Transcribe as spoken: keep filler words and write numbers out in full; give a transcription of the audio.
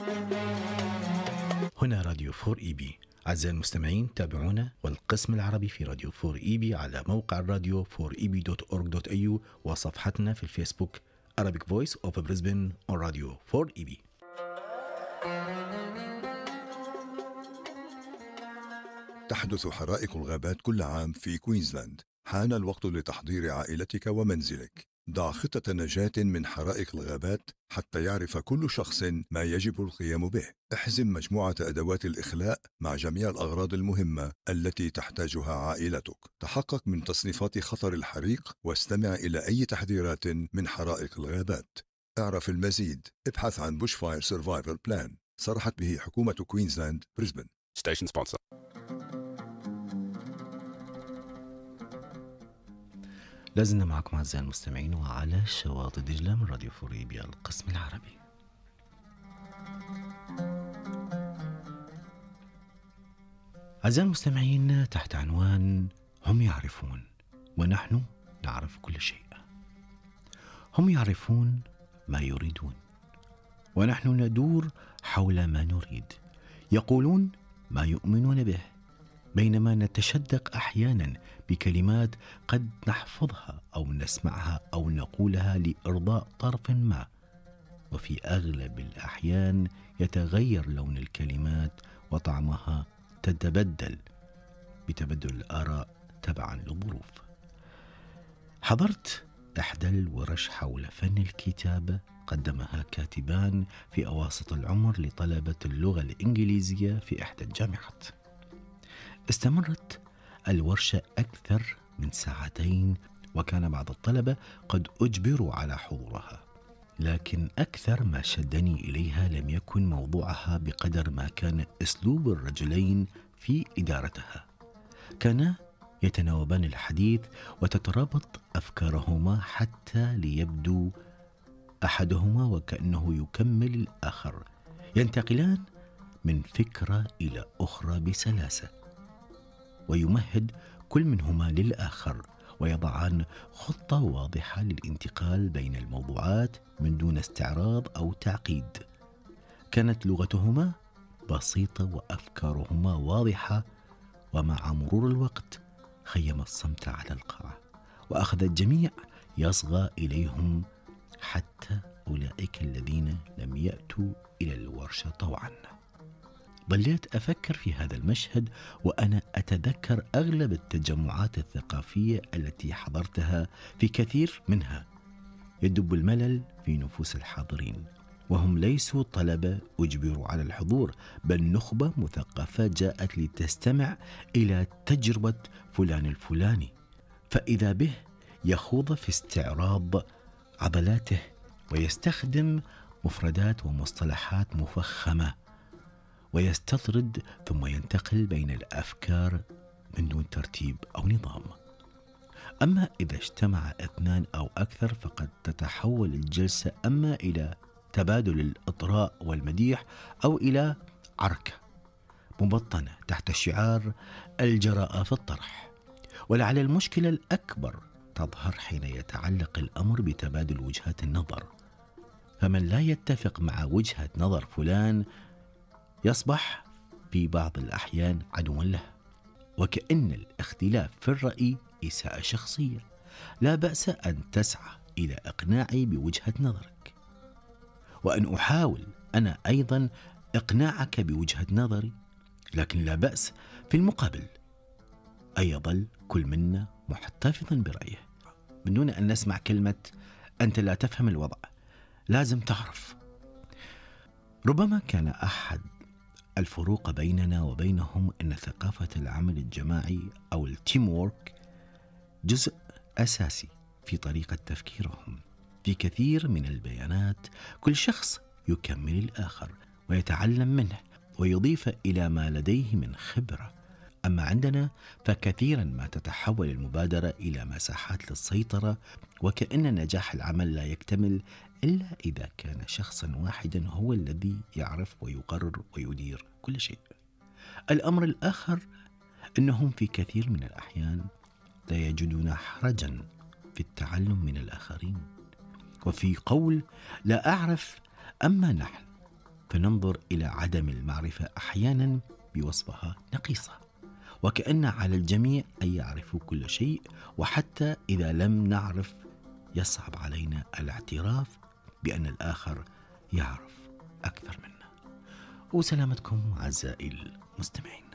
هنا راديو فور إي بي. أعزائي المستمعين، تابعونا والقسم العربي في راديو فور إي بي على موقع الراديو فور إي بي دوت أورغ دوت إي يو وصفحتنا في الفيسبوك Arabic Voice of Brisbane on Radio فور إي بي. تحدث حرائق الغابات كل عام في كوينزلاند. حان الوقت لتحضير عائلتك ومنزلك. ضع خطة نجاة من حرائق الغابات حتى يعرف كل شخص ما يجب القيام به. احزم مجموعة أدوات الإخلاء مع جميع الأغراض المهمة التي تحتاجها عائلتك. تحقق من تصنيفات خطر الحريق واستمع إلى أي تحذيرات من حرائق الغابات. اعرف المزيد، ابحث عن Bushfire Survival Plan صرحت به حكومة كوينزلاند بريسبن. Station sponsor. لازلنا معكم أعزائي المستمعين وعلى شواطئ دجلة من راديو فور إي بي القسم العربي. أعزائي المستمعين، تحت عنوان هم يعرفون ونحن نعرف كل شيء. هم يعرفون ما يريدون ونحن ندور حول ما نريد. يقولون ما يؤمنون به، بينما نتشدق أحيانا بكلمات قد نحفظها أو نسمعها أو نقولها لإرضاء طرف ما، وفي أغلب الأحيان يتغير لون الكلمات وطعمها تتبدل بتبدل الآراء تبعا للظروف. حضرت إحدى الورش حول فن الكتابة قدمها كاتبان في أواسط العمر لطلبة اللغة الإنجليزية في إحدى الجامعات. استمرت الورشة أكثر من ساعتين، وكان بعض الطلبة قد أجبروا على حضورها، لكن أكثر ما شدني إليها لم يكن موضوعها بقدر ما كان أسلوب الرجلين في إدارتها. كانا يتناوبان الحديث وتترابط أفكارهما حتى ليبدو أحدهما وكأنه يكمل الآخر، ينتقلان من فكرة إلى أخرى بسلاسة، ويمهد كل منهما للآخر، ويضعان خطة واضحة للانتقال بين الموضوعات من دون استعراض أو تعقيد. كانت لغتهما بسيطة وأفكارهما واضحة، ومع مرور الوقت خيم الصمت على القاعة، وأخذ الجميع يصغى إليهم حتى أولئك الذين لم يأتوا إلى الورشة طوعا. ظليت أفكر في هذا المشهد وأنا أتذكر أغلب التجمعات الثقافية التي حضرتها. في كثير منها يدب الملل في نفوس الحاضرين، وهم ليسوا طلبة أجبروا على الحضور، بل نخبة مثقفة جاءت لتستمع إلى تجربة فلان الفلاني، فإذا به يخوض في استعراض عضلاته ويستخدم مفردات ومصطلحات مفخمة ويستطرد ثم ينتقل بين الأفكار من دون ترتيب أو نظام. أما إذا اجتمع اثنان أو أكثر فقد تتحول الجلسة أما إلى تبادل الإطراء والمديح أو إلى عركة مبطنة تحت شعار الجراءة في الطرح. ولعل المشكلة الأكبر تظهر حين يتعلق الأمر بتبادل وجهات النظر، فمن لا يتفق مع وجهة نظر فلان يصبح في بعض الأحيان عدوا له، وكأن الاختلاف في الرأي إساءة شخصية. لا بأس أن تسعى إلى إقناعي بوجهة نظرك، وأن أحاول أنا أيضا إقناعك بوجهة نظري، لكن لا بأس في المقابل أن يظل كل منا محتفظا برأيه من دون أن نسمع كلمة أنت لا تفهم الوضع، لازم تعرف. ربما كان أحد الفروق بيننا وبينهم أن ثقافة العمل الجماعي أو التيم وورك جزء أساسي في طريقة تفكيرهم. في كثير من البيانات كل شخص يكمل الآخر ويتعلم منه ويضيف إلى ما لديه من خبرة. أما عندنا فكثيرا ما تتحول المبادرة إلى مساحات للسيطرة، وكأن نجاح العمل لا يكتمل إلا إذا كان شخصا واحدا هو الذي يعرف ويقرر ويدير كل شيء. الأمر الآخر أنهم في كثير من الأحيان لا يجدون حرجا في التعلم من الآخرين، وفي قول لا أعرف أما نحن فننظر إلى عدم المعرفة أحيانا بوصفها نقيصة، وكأن على الجميع أن يعرفوا كل شيء، وحتى إذا لم نعرف يصعب علينا الاعتراف بأن الآخر يعرف أكثر منا. وسلامتكم أعزائي المستمعين.